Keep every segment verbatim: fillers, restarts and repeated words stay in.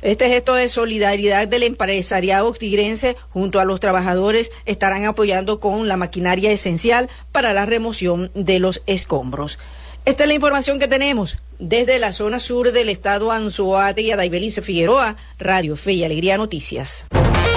Este gesto de solidaridad del empresariado tigrense junto a los trabajadores estarán apoyando con la maquinaria esencial para la remoción de los escombros. Esta es la información que tenemos desde la zona sur del estado Anzoátegui, Daibelice Figueroa, Radio Fe y Alegría Noticias.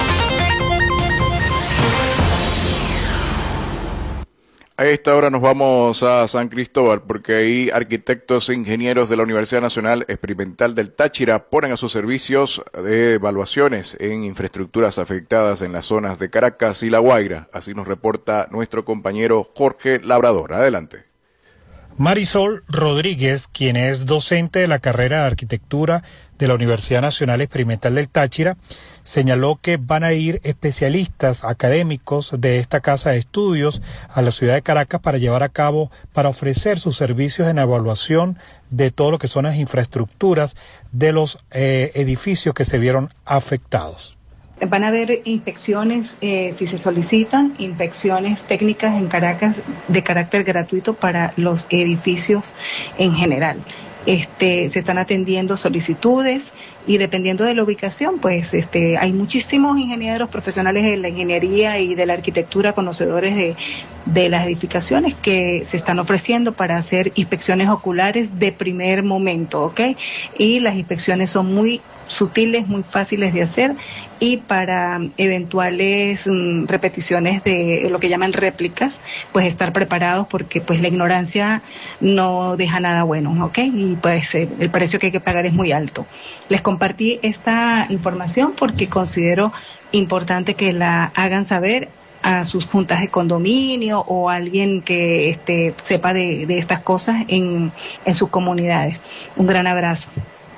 A esta hora nos vamos a San Cristóbal porque ahí arquitectos e ingenieros de la Universidad Nacional Experimental del Táchira ponen a sus servicios de evaluaciones en infraestructuras afectadas en las zonas de Caracas y La Guaira. Así nos reporta nuestro compañero Jorge Labrador. Adelante. Marisol Rodríguez, quien es docente de la carrera de arquitectura de la Universidad Nacional Experimental del Táchira, señaló que van a ir especialistas académicos de esta casa de estudios a la ciudad de Caracas para llevar a cabo, para ofrecer sus servicios en evaluación de todo lo que son las infraestructuras de los eh, edificios que se vieron afectados. Van a haber inspecciones, eh, si se solicitan, inspecciones técnicas en Caracas de carácter gratuito para los edificios en general. Este, se están atendiendo solicitudes y dependiendo de la ubicación, pues este, hay muchísimos ingenieros profesionales de la ingeniería y de la arquitectura, conocedores de, de las edificaciones que se están ofreciendo para hacer inspecciones oculares de primer momento, ¿ok? Y las inspecciones son muy sutiles, muy fáciles de hacer y para eventuales um, repeticiones de lo que llaman réplicas, pues estar preparados porque pues la ignorancia no deja nada bueno, ¿ok? Y pues eh, el precio que hay que pagar es muy alto. Les compartí esta información porque considero importante que la hagan saber a sus juntas de condominio o a alguien que este, sepa de, de estas cosas en, en sus comunidades. Un gran abrazo.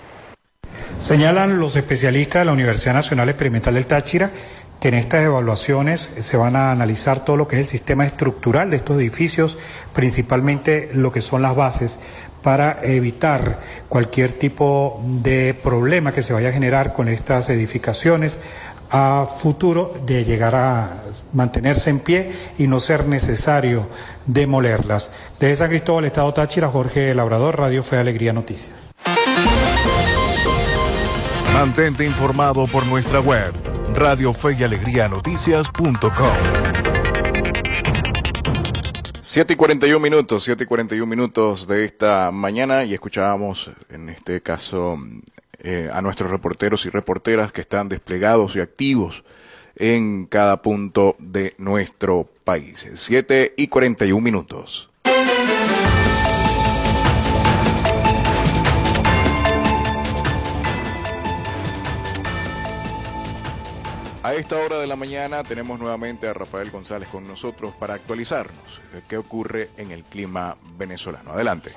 Señalan los especialistas de la Universidad Nacional Experimental del Táchira que en estas evaluaciones se van a analizar todo lo que es el sistema estructural de estos edificios, principalmente lo que son las bases, para evitar cualquier tipo de problema que se vaya a generar con estas edificaciones a futuro, de llegar a mantenerse en pie y no ser necesario demolerlas. Desde San Cristóbal, Estado Táchira, Jorge Labrador, Radio Fe Alegría Noticias. Mantente informado por nuestra web, radio fe y alegría noticias punto com. siete y cuarenta y un minutos, siete y cuarenta y un minutos de esta mañana y escuchábamos en este caso eh, a nuestros reporteros y reporteras que están desplegados y activos en cada punto de nuestro país. siete y cuarenta y un minutos. A esta hora de la mañana tenemos nuevamente a Rafael González con nosotros para actualizarnos qué ocurre en el clima venezolano. Adelante.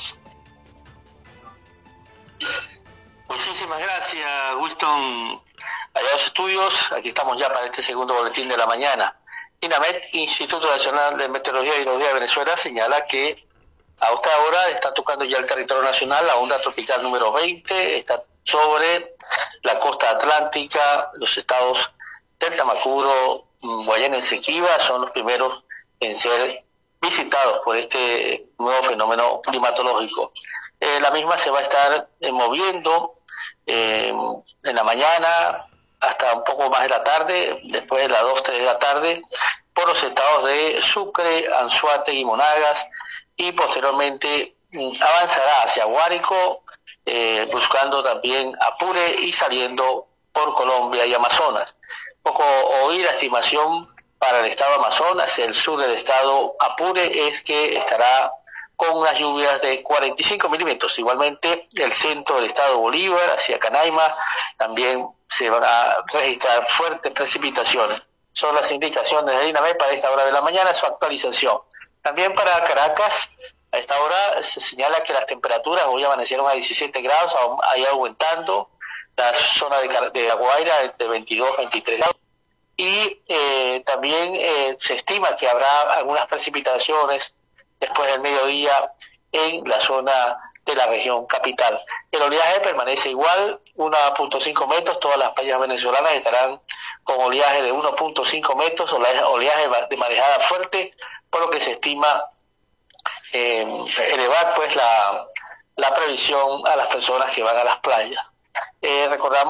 Muchísimas gracias, Wilton. Allá los estudios, aquí estamos ya para este segundo boletín de la mañana. INAMET, Instituto Nacional de Meteorología y Hidrología de Venezuela, señala que a esta hora está tocando ya el territorio nacional la onda tropical número veinte, está sobre la costa atlántica, los estados del Tamacuro, Guayana y Esequiba son los primeros en ser visitados por este nuevo fenómeno climatológico. Eh, la misma se va a estar eh, moviendo eh, en la mañana hasta un poco más de la tarde, después de las dos, tres de la tarde, por los estados de Sucre, Anzoátegui y Monagas, y posteriormente avanzará hacia Guárico, eh, buscando también Apure y saliendo por Colombia y Amazonas. Un poco oí la estimación para el estado Amazonas, el sur del estado Apure, es que estará con unas lluvias de cuarenta y cinco milímetros. Igualmente, el centro del estado Bolívar, hacia Canaima, también se van a registrar fuertes precipitaciones. Son las indicaciones de INAMET para esta hora de la mañana, su actualización. También para Caracas, a esta hora se señala que las temperaturas hoy amanecieron a diecisiete grados, ahí aumentando, la zona de, de La Guaira entre veintidós y veintitrés grados. Y eh, también eh, se estima que habrá algunas precipitaciones después del mediodía en la zona de la región capital. El oleaje permanece igual, uno punto cinco metros, todas las playas venezolanas estarán con oleaje de uno punto cinco metros, oleaje de marejada fuerte, por lo que se estima eh, elevar pues la, la previsión a las personas que van a las playas. Eh, recordamos